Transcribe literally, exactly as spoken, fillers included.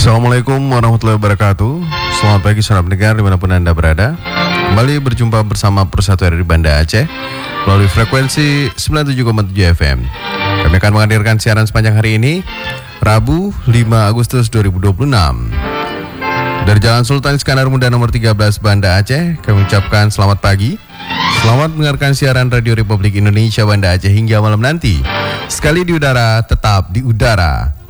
Assalamualaikum warahmatullahi wabarakatuh. Selamat pagi saudara pendengar dimanapun Anda berada. Kembali berjumpa bersama Persatu R R I Banda Aceh melalui frekuensi sembilan puluh tujuh koma tujuh F M. Kami akan menghadirkan siaran sepanjang hari ini, Rabu lima Agustus dua ribu dua puluh enam. Dari Jalan Sultan Iskandar Muda nomor tiga belas Banda Aceh, kami ucapkan selamat pagi. Selamat mendengarkan siaran Radio Republik Indonesia Banda Aceh hingga malam nanti. Sekali di udara, tetap di udara.